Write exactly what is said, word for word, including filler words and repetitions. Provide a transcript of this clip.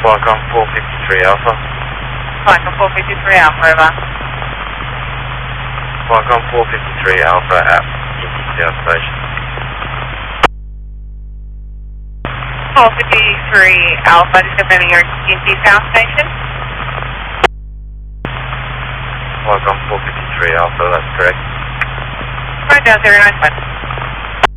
Qualcomm four fifty-three Alpha. Qualcomm four fifty-three Alpha, over. Qualcomm four fifty-three Alpha at Indy South Station. four fifty-three Alpha, just confirming your Indy South Station. Qualcomm four fifty-three Alpha, that's correct. Roger, zero nine one.